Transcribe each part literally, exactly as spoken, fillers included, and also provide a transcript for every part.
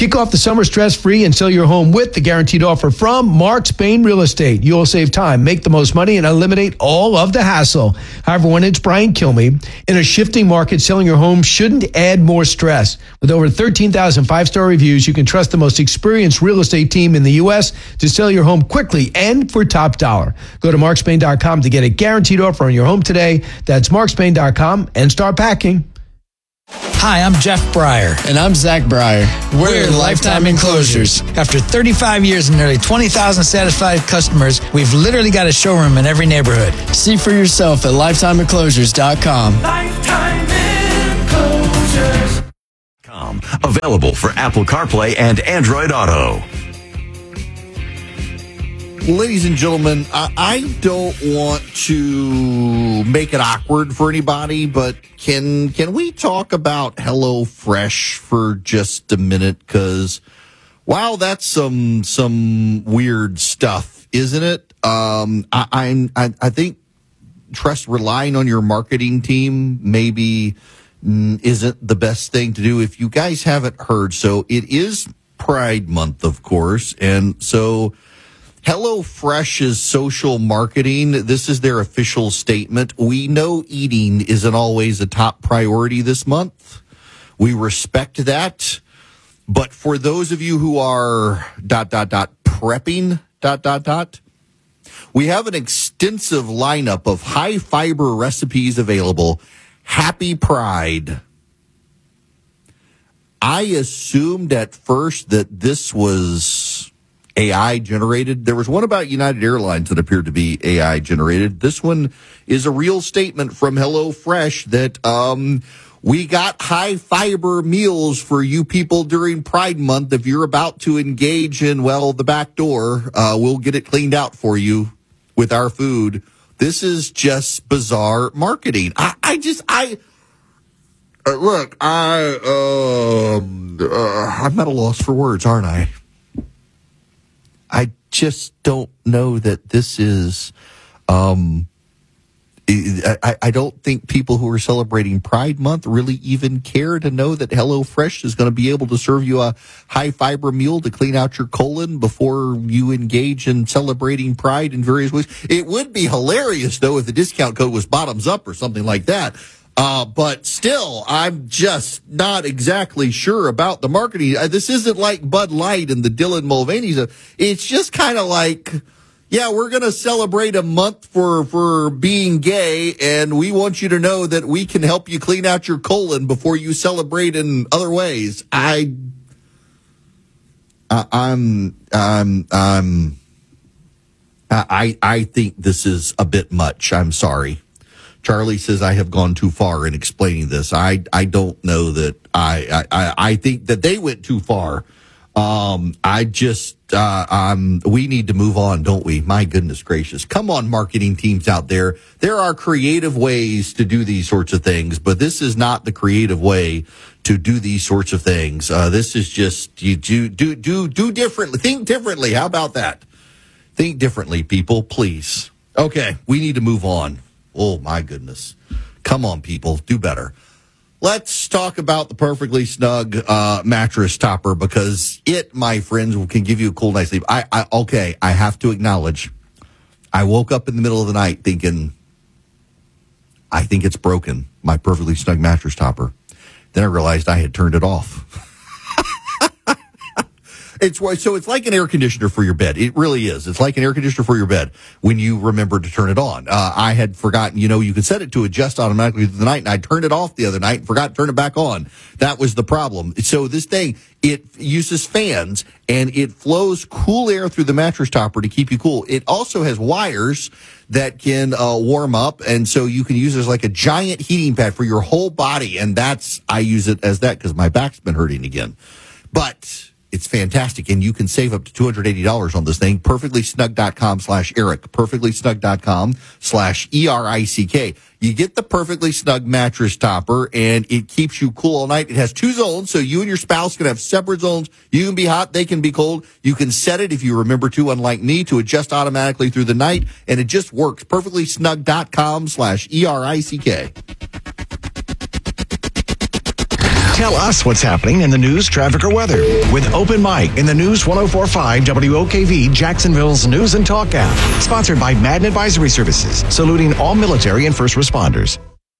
Kick off the summer stress-free and sell your home with the guaranteed offer from Mark Spain Real Estate. You'll save time, make the most money, and eliminate all of the hassle. However, when it's Brian Kilmeade, in a shifting market, selling your home shouldn't add more stress. With over thirteen thousand five-star reviews, you can trust the most experienced real estate team in the U S to sell your home quickly and for top dollar. Go to mark spain dot com to get a guaranteed offer on your home today. That's mark spain dot com and start packing. Hi, I'm Jeff Breyer. And I'm Zach Breyer. We're, We're Lifetime Enclosures. After thirty-five years and nearly twenty thousand satisfied customers, we've literally got a showroom in every neighborhood. See for yourself at lifetime enclosures dot com. Lifetime Enclosures. Available for Apple CarPlay and Android Auto. Ladies and gentlemen, I, I don't want to make it awkward for anybody, but can can we talk about HelloFresh for just a minute? Because, wow, that's some some weird stuff, isn't it? Um, I, I'm I, I think trust relying on your marketing team maybe isn't the best thing to do. If you guys haven't heard, so it is Pride Month, of course, and so HelloFresh's social marketing, this is their official statement. We know eating isn't always a top priority this month. We respect that. But for those of you who are dot, dot, dot, prepping, dot, dot, dot, we have an extensive lineup of high fiber recipes available. Happy Pride. I assumed at first that this was A I generated. There was one about United Airlines that appeared to be A I generated. This one is a real statement from HelloFresh that um, we got high fiber meals for you people during Pride Month. If you're about to engage in, well, the back door, uh, we'll get it cleaned out for you with our food. This is just bizarre marketing. I, I just, I, uh, look, I, um, uh, I'm at a loss for words, aren't I? I just don't know that this is, um, I, I don't think people who are celebrating Pride Month really even care to know that HelloFresh is going to be able to serve you a high fiber meal to clean out your colon before you engage in celebrating Pride in various ways. It would be hilarious, though, if the discount code was bottoms up or something like that. Uh, but still, I'm just not exactly sure about the marketing. Uh, this isn't like Bud Light and the Dylan Mulvaney stuff. It's just kind of like, yeah, we're going to celebrate a month for, for being gay, and we want you to know that we can help you clean out your colon before you celebrate in other ways. I, I I'm, I'm, I'm, I, I think this is a bit much. I'm sorry. Charlie says I have gone too far in explaining this. I, I don't know that I, I, I think that they went too far. Um, I just, uh, um, we need to move on, don't we? My goodness gracious. Come on, marketing teams out there. There are creative ways to do these sorts of things, but this is not the creative way to do these sorts of things. Uh, this is just, you do, do, do, do differently. Think differently. How about that? Think differently, people, please. Okay. We need to move on. Oh my goodness. Come on, people. Do better. Let's talk about the Perfectly Snug uh, mattress topper, because it, my friends, can give you a cool night's sleep. I, I, okay, I have to acknowledge, I woke up in the middle of the night thinking, I think it's broken, my Perfectly Snug mattress topper. Then I realized I had turned it off. It's so it's like an air conditioner for your bed. It really is. It's like an air conditioner for your bed when you remember to turn it on. Uh, I had forgotten, you know, you could set it to adjust automatically through the night, and I turned it off the other night and forgot to turn it back on. That was the problem. So this thing, it uses fans, and it flows cool air through the mattress topper to keep you cool. It also has wires that can uh, warm up, and so you can use it as like a giant heating pad for your whole body, and that's, I use it as that because my back's been hurting again. But it's fantastic, and you can save up to two hundred eighty dollars on this thing. perfectly snug dot com slash Eric. perfectly snug dot com slash E R I C K. You get the Perfectly Snug mattress topper, and it keeps you cool all night. It has two zones, so you and your spouse can have separate zones. You can be hot, they can be cold. You can set it, if you remember to, unlike me, to adjust automatically through the night, and it just works. perfectly snug dot com slash E R I C K. Tell us what's happening in the news, traffic, or weather with Open Mic in the News one oh four point five W O K V, Jacksonville's News and Talk app. Sponsored by Madden Advisory Services, saluting all military and first responders.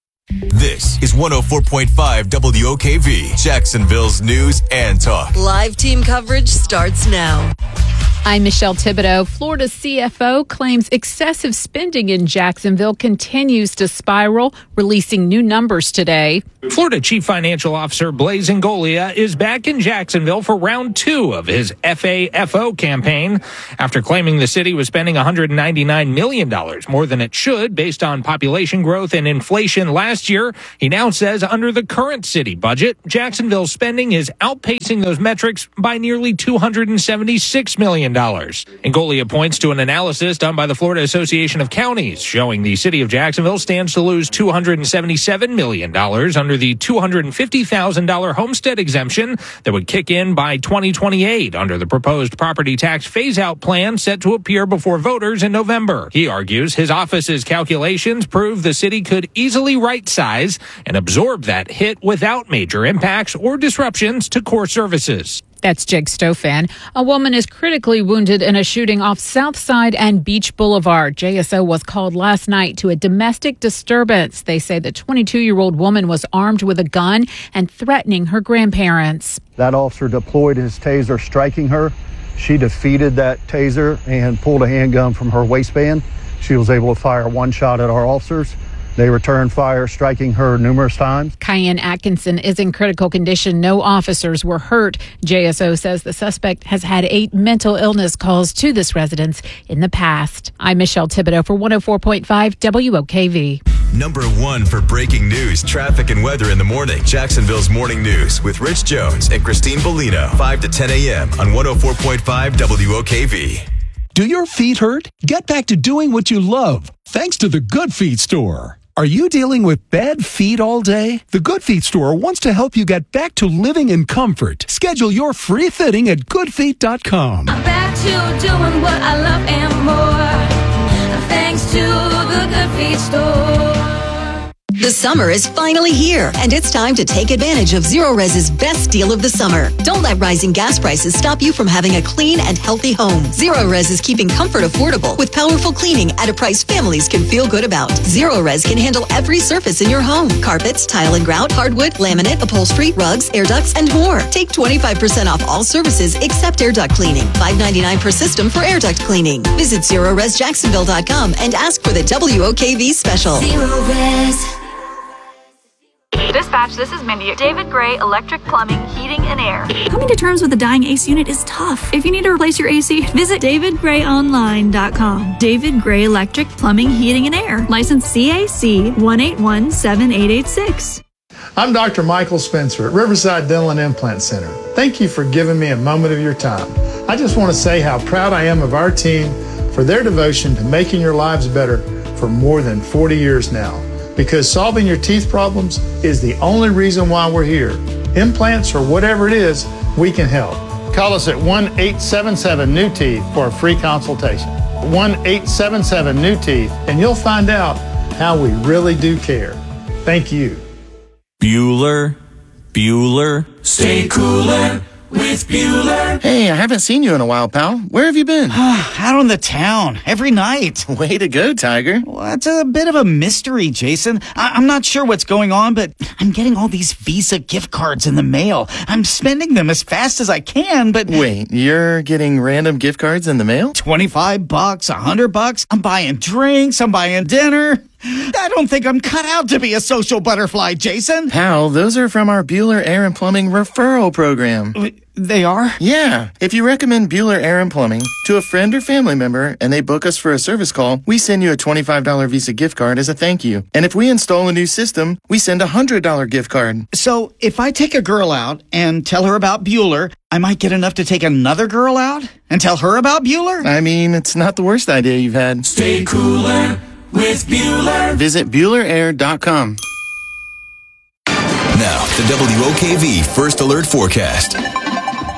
This is one oh four point five W O K V, Jacksonville's News and Talk. Live team coverage starts now. I'm Michelle Thibodeau. Florida's C F O claims excessive spending in Jacksonville continues to spiral, releasing new numbers today. Florida Chief Financial Officer Blaise Ingoglia is back in Jacksonville for round two of his F A F O campaign after claiming the city was spending one hundred ninety-nine million dollars more than it should based on population growth and inflation last year. He now says under the current city budget, Jacksonville's spending is outpacing those metrics by nearly two hundred seventy-six million dollars. Ingoglia points to an analysis done by the Florida Association of Counties showing the city of Jacksonville stands to lose two hundred seventy-seven million dollars under the two hundred fifty thousand dollars homestead exemption that would kick in by twenty twenty-eight under the proposed property tax phase-out plan set to appear before voters in November. He argues his office's calculations prove the city could easily right-size and absorb that hit without major impacts or disruptions to core services. That's Jake Stofan. A woman is critically wounded in a shooting off Southside and Beach Boulevard. J S O was called last night to a domestic disturbance. They say the twenty-two-year-old woman was armed with a gun and threatening her grandparents. That officer deployed his taser, striking her. She defeated that taser and pulled a handgun from her waistband. She was able to fire one shot at our officers. They returned fire, striking her numerous times. Cayenne Atkinson is in critical condition. No officers were hurt. J S O says the suspect has had eight mental illness calls to this residence in the past. I'm Michelle Thibodeau for one oh four point five W O K V. Number one for breaking news, traffic, and weather in the morning. Jacksonville's Morning News with Rich Jones and Christine Bellino. five to ten a.m. on one oh four point five W O K V. Do your feet hurt? Get back to doing what you love, thanks to the Good Feet store. Are you dealing with bad feet all day? The Good Feet store wants to help you get back to living in comfort. Schedule your free fitting at good feet dot com. I'm back to doing what I love and more, thanks to the Good Feet store. The summer is finally here, and it's time to take advantage of Zerorez's best deal of the summer. Don't let rising gas prices stop you from having a clean and healthy home. Zerorez is keeping comfort affordable with powerful cleaning at a price families can feel good about. Zerorez can handle every surface in your home: carpets, tile and grout, hardwood, laminate, upholstery, rugs, air ducts, and more. Take twenty-five percent off all services except air duct cleaning. five ninety-nine per system for air duct cleaning. Visit Zerorez Jacksonville dot com and ask for the W O K V special. Zerorez. Dispatch, this is Mindy. David Gray Electric Plumbing, Heating and Air. Coming to terms with a dying A C unit is tough. If you need to replace your A C, visit david gray online dot com. David Gray Electric Plumbing, Heating and Air. License C A C one eight one seven eight eight six. I'm Doctor Michael Spencer at Riverside Dental and Implant Center. Thank you for giving me a moment of your time. I just want to say how proud I am of our team for their devotion to making your lives better for more than forty years now. Because solving your teeth problems is the only reason why we're here. Implants or whatever it is, we can help. Call us at one eight seven seven new teeth for a free consultation. one eight seven seven new teeth, and you'll find out how we really do care. Thank you. Bueller, Bueller. Stay cooler with Bueller. Hey, I haven't seen you in a while, pal. Where have you been? Out on the town, every night. Way to go, Tiger. Well, it's a bit of a mystery, Jason. I- I'm not sure what's going on, but I'm getting all these Visa gift cards in the mail. I'm spending them as fast as I can, but... Wait, you're getting random gift cards in the mail? twenty-five bucks, one hundred bucks. I'm buying drinks, I'm buying dinner. I don't think I'm cut out to be a social butterfly, Jason. Pal, those are from our Bueller Air and Plumbing referral program. They are? Yeah. If you recommend Bueller Air and Plumbing to a friend or family member and they book us for a service call, we send you a twenty-five dollars Visa gift card as a thank you. And if we install a new system, we send a one hundred dollars gift card. So if I take a girl out and tell her about Bueller, I might get enough to take another girl out and tell her about Bueller? I mean, it's not the worst idea you've had. Stay cooler with Bueller. Visit Bueller Air dot com. Now, the W O K V First Alert Forecast.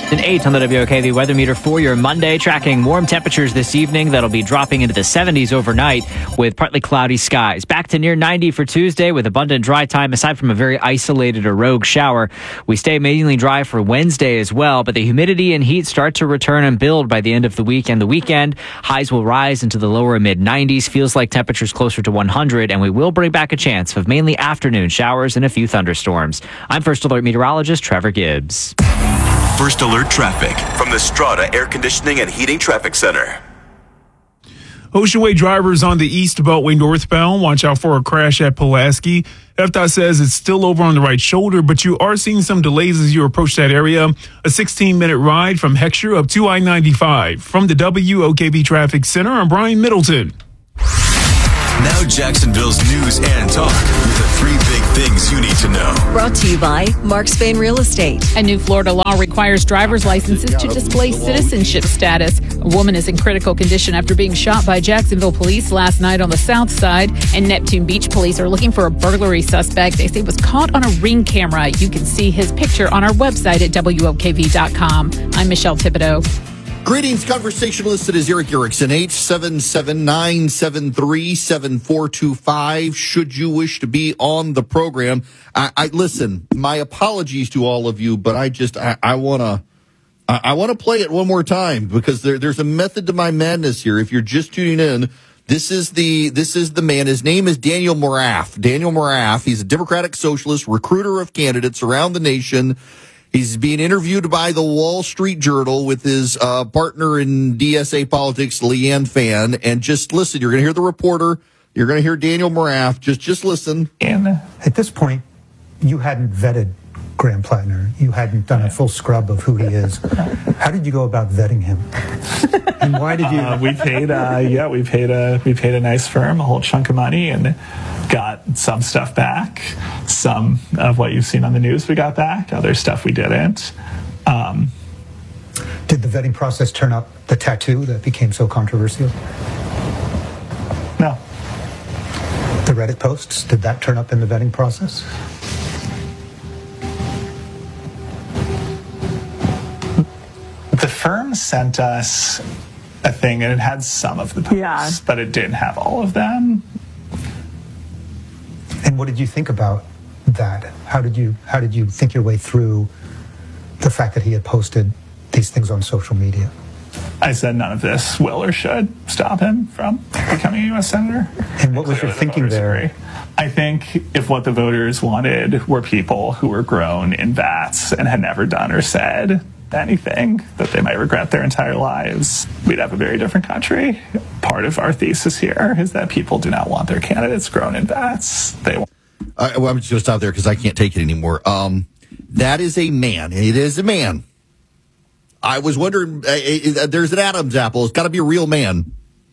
An eight on the W O K V weather meter for your Monday, tracking warm temperatures this evening that'll be dropping into the seventies overnight with partly cloudy skies. Back to near ninety for Tuesday with abundant dry time aside from a very isolated or rogue shower. We stay mainly dry for Wednesday as well, but the humidity and heat start to return and build by the end of the week and the weekend. Highs will rise into the lower mid nineties. Feels like temperatures closer to one hundred, and we will bring back a chance of mainly afternoon showers and a few thunderstorms. I'm First Alert meteorologist Trevor Gibbs. First Alert traffic from the Strata Air Conditioning and Heating Traffic Center. Ocean Way drivers on the East Beltway northbound, watch out for a crash at Pulaski. F D O T says it's still over on the right shoulder, but you are seeing some delays as you approach that area. A sixteen-minute ride from Heckscher up to I ninety-five. From the W O K V Traffic Center, I'm Brian Middleton. Now Jacksonville's news and talk with the three big things you need to know. Brought to you by Mark Spain Real Estate. A new Florida law requires driver's licenses to display citizenship status. A woman is in critical condition after being shot by Jacksonville police last night on the south side. And Neptune Beach police are looking for a burglary suspect they say was caught on a Ring camera. You can see his picture on our website at W O K V dot com. I'm Michelle Thibodeau. Greetings, conversationalist. It is Eric Erickson, eight seven seven, nine seven three, seven four two five. Should you wish to be on the program, I, I listen, my apologies to all of you, but I just, I, I want to, I, I want to play it one more time because there, there's a method to my madness here. If you're just tuning in, this is the, this is the man. His name is Daniel Moraff. Daniel Moraff. He's a Democratic socialist, recruiter of candidates around the nation. He's being interviewed by the Wall Street Journal with his uh, partner in D S A politics, Leanne Fan. And just listen, you're going to hear the reporter. You're going to hear Daniel Moraff. Just, just listen. At this point, you hadn't vetted Graham Plattner. You hadn't done a full scrub of who he is. How did you go about vetting him? And why did you? Uh, we paid. Uh, yeah, we paid a we paid a nice firm a whole chunk of money and got some stuff back. Some of what you've seen on the news we got back. Other stuff we didn't. Um, did the vetting process turn up the tattoo that became so controversial? No. The Reddit posts, did that turn up in the vetting process? The firm sent us a thing, and it had some of the posts, yeah. but it didn't have all of them. And what did you think about that? How did you how did you think your way through the fact that he had posted these things on social media? I said none of this will or should stop him from becoming a U S senator. And what was your thinking there? Agree. I think if what the voters wanted were people who were grown in vats and had never done or said anything that they might regret their entire lives, we'd have a very different country. Part of our thesis here is that people do not want their candidates grown in vats. They want. Uh, well, I'm just going to stop there because I can't take it anymore. Um, that is a man. It is a man. I was wondering, uh, uh, there's an Adam's apple. It's got to be a real man.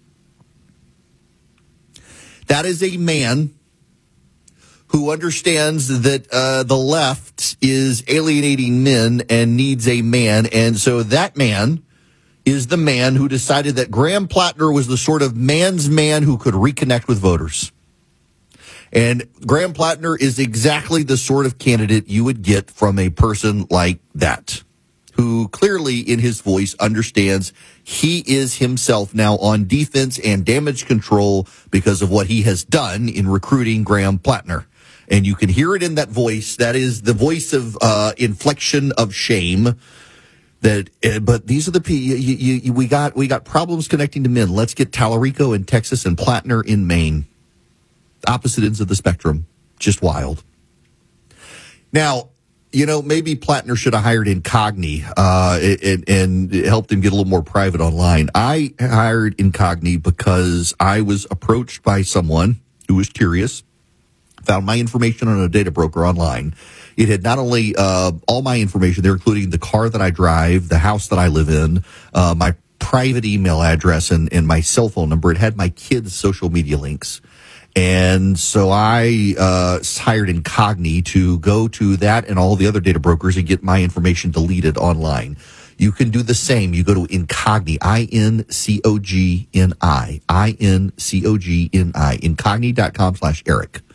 That is a man who understands that uh, the left is alienating men and needs a man. And so that man is the man who decided that Graham Plattner was the sort of man's man who could reconnect with voters. And Graham Plattner is exactly the sort of candidate you would get from a person like that, who clearly in his voice understands he is himself now on defense and damage control because of what he has done in recruiting Graham Plattner. And you can hear it in that voice. That is the voice of uh, inflection of shame. That, uh, but these are the you, you, you, we got we got problems connecting to men. Let's get Tallarico in Texas and Plattner in Maine. Opposite ends of the spectrum. Just wild. Now, you know, maybe Plattner should have hired Incogni uh, and, and helped him get a little more private online. I hired Incogni because I was approached by someone who was curious, found my information on a data broker online. It had not only uh, all my information there, including the car that I drive, the house that I live in, uh, my private email address, and, and my cell phone number. It had my kids' social media links. And so I uh, hired Incogni to go to that and all the other data brokers and get my information deleted online. You can do the same. You go to Incogni, I N C O G N I, I N C O G N I, incogni dot com slash Eric.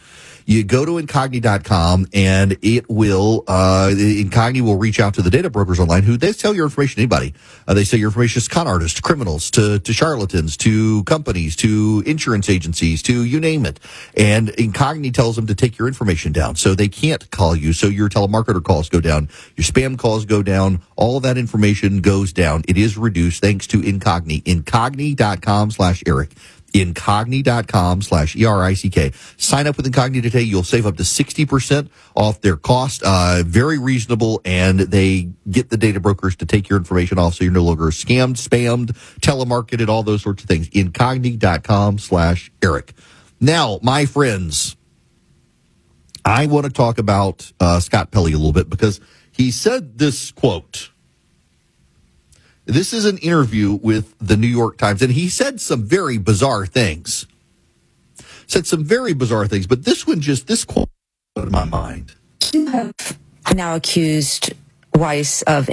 You go to Incogni dot com and it will, uh, Incogni will reach out to the data brokers online who they sell your information to anybody. Uh, they sell your information to con artists, to criminals, to, to charlatans, to companies, to insurance agencies, to you name it. And Incogni tells them to take your information down so they can't call you. So your telemarketer calls go down, your spam calls go down, all of that information goes down. It is reduced thanks to Incogni. Incogni dot com slash Eric. Incogni dot com slash E R I C K. Sign up with Incogni today. You'll save up to sixty percent off their cost. Uh, very reasonable, and they get the data brokers to take your information off so you're no longer scammed, spammed, telemarketed, all those sorts of things. Incogni dot com slash Eric. Now, my friends, I want to talk about uh, Scott Pelley a little bit because he said this quote. This is an interview with the New York Times, and he said some very bizarre things. Said some very bizarre things, but this one just, this quote in my mind. You have now accused Weiss of